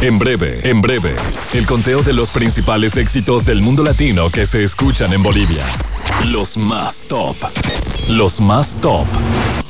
En breve, el conteo de los principales éxitos del mundo latino que se escuchan en Bolivia. Los más top.